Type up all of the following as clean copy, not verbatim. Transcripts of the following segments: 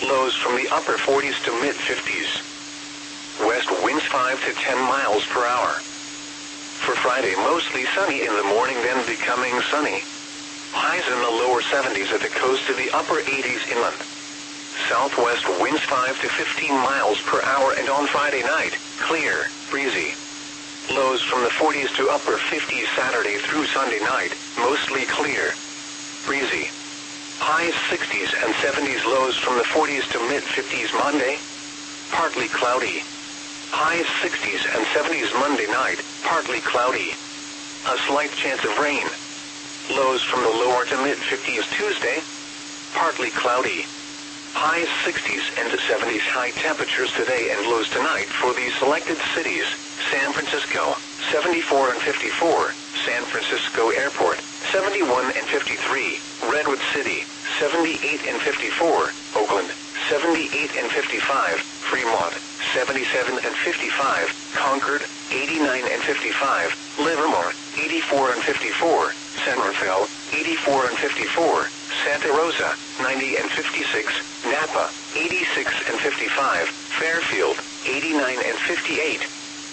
Lows from the upper 40s to mid-50s. West winds 5 to 10 miles per hour. For Friday, mostly sunny in the morning, then becoming sunny. Highs in the lower 70s at the coast to the upper 80s inland. Southwest winds 5 to 15 miles per hour, and on Friday night, clear, breezy. Lows from the 40s to upper 50s Saturday through Sunday night, mostly clear, breezy. Highs 60s and 70s, lows from the 40s to mid-50s Monday, partly cloudy. Highs 60s and 70s Monday night, partly cloudy. A slight chance of rain. Lows from the lower to mid-50s Tuesday, partly cloudy. Highs 60s and 70s, high temperatures today and lows tonight for the selected cities. San Francisco, 74 and 54. San Francisco Airport, 71 and 53. Redwood City, 78 and 54. Oakland, 78 and 55. Fremont, 77 and 55. Concord, 89 and 55. Livermore, 84 and 54. San Rafael, 84 and 54. Santa Rosa, 90 and 56. Napa, 86 and 55. Fairfield, 89 and 58.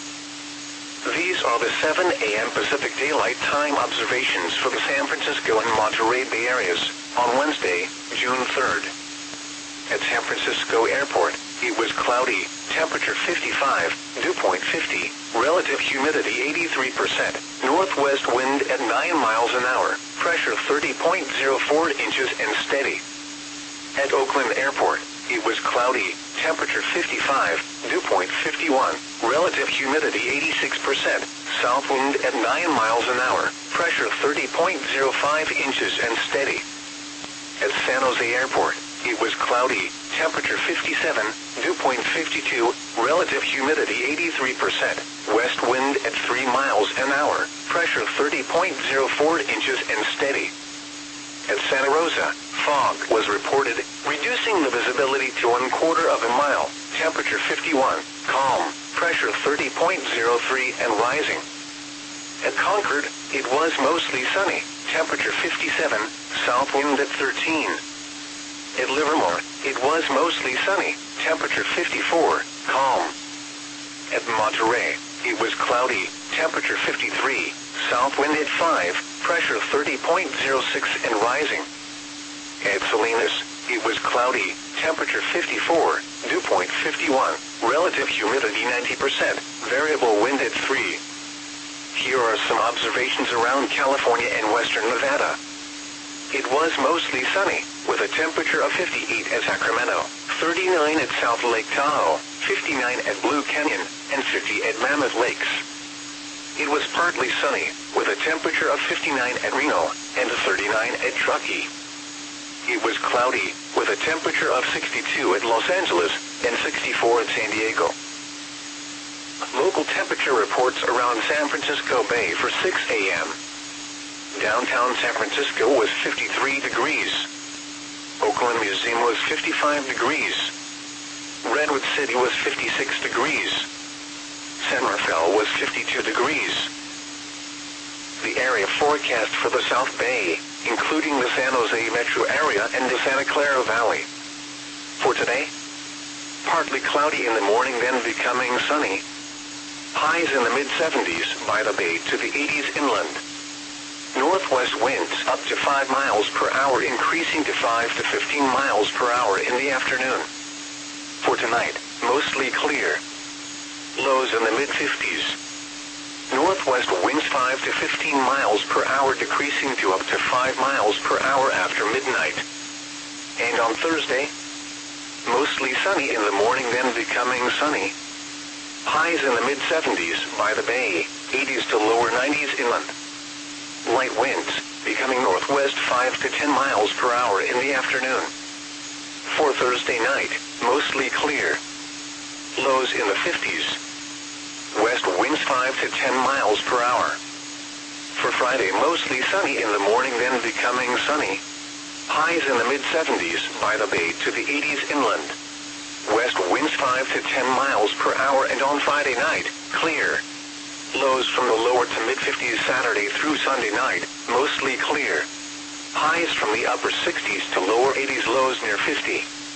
These are the 7 a.m. Pacific Daylight Time observations for the San Francisco and Monterey Bay areas on Wednesday, June 3rd. At San Francisco Airport, it was cloudy, temperature 55, dew point 50, relative humidity 83%, northwest wind at 9 miles an hour, pressure 30.04 inches and steady. At Oakland Airport, it was cloudy, temperature 55, dew point 51, relative humidity 86%, south wind at 9 miles an hour, pressure 30.05 inches and steady. At San Jose Airport, it was cloudy, temperature 57, dew point 52, relative humidity 83%, west wind at 3 miles an hour, pressure 30.04 inches and steady. At Santa Rosa, fog was reported, reducing the visibility to 1/4 of a mile, temperature 51, calm, pressure 30.03 and rising. At Concord, it was mostly sunny, temperature 57, south wind at 13. At Livermore, it was mostly sunny, temperature 54, calm. At Monterey, it was cloudy, temperature 53, south wind at 5, pressure 30.06 and rising. At Salinas, it was cloudy, temperature 54, dew point 51, relative humidity 90%, variable wind at 3. Here are some observations around California and western Nevada. It was mostly sunny, with a temperature of 58 at Sacramento, 39 at South Lake Tahoe, 59 at Blue Canyon, and 50 at Mammoth Lakes. It was partly sunny, with a temperature of 59 at Reno, and 39 at Truckee. It was cloudy, with a temperature of 62 at Los Angeles, and 64 at San Diego. Local temperature reports around San Francisco Bay for 6 a.m. Downtown San Francisco was 53 degrees. Oakland Museum was 55 degrees. Redwood City was 56 degrees. San Rafael was 52 degrees. The area forecast for the South Bay, including the San Jose metro area and the Santa Clara Valley. For today, partly cloudy in the morning, then becoming sunny. Highs in the mid-70s by the bay to the 80s inland. Northwest winds up to 5 miles per hour, increasing to 5 to 15 miles per hour in the afternoon. For tonight, mostly clear. Lows in the mid-50s. Northwest winds 5 to 15 miles per hour, decreasing to up to 5 miles per hour after midnight. And on Thursday, mostly sunny in the morning, then becoming sunny. Highs in the mid-70s by the bay, 80s to lower 90s inland. Light winds, becoming northwest 5 to 10 miles per hour in the afternoon. For Thursday night, mostly clear. Lows in the 50s. West winds 5 to 10 miles per hour. For Friday, mostly sunny in the morning, then becoming sunny. Highs in the mid-70s by the bay to the 80s inland. West winds 5 to 10 miles per hour, and on Friday night, clear. Lows from the lower to mid-50s Saturday through Sunday night, mostly clear. Highs from the upper 60s to lower 80s, lows near 50.